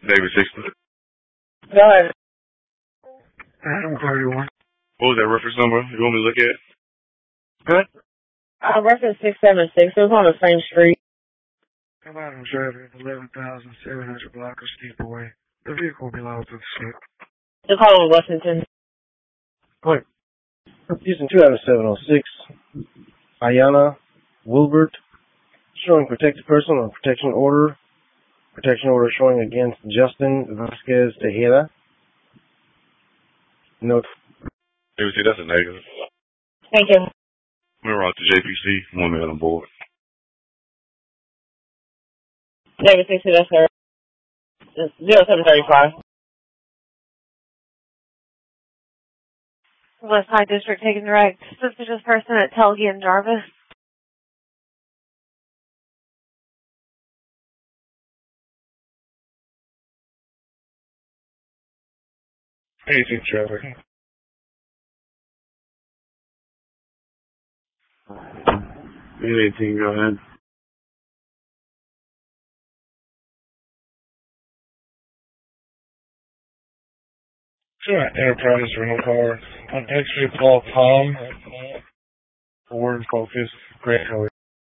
David 60. Go ahead. Adam 31. What was that reference number you want me to look at? Good. Reference 676. It was on the same street. Come out and drive at 11,700 block of Steeple Way. The vehicle belongs to the ship. The call on Washington. Point. Using 2 out of 706. Ayana Wilbert. Showing protected person on protection order. Protection order showing against Justin Vasquez Tejeda. Note. David, that's a negative. Thank you. We're out to JPC. One man on board. David 60, that's her. 0735. West High District taking direct. Suspicious person at Telgi and Jarvis. Basic traffic. 818, go ahead. Sure, Enterprise rental car. On extra call Tom. Forward focus. Great.